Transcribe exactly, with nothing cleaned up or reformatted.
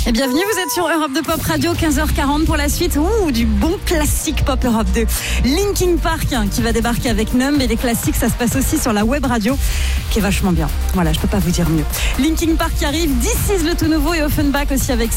Et bienvenue, vous êtes sur Europe deux Pop Radio, quinze heures quarante pour la suite. Ouh, du bon classique Pop Europe deux. Linkin Park hein, qui va débarquer avec Numb, et les classiques, ça se passe aussi sur la web radio, qui est vachement bien. Voilà, je peux pas vous dire mieux. Linkin Park qui arrive, This Is le tout nouveau, et Offenbach aussi avec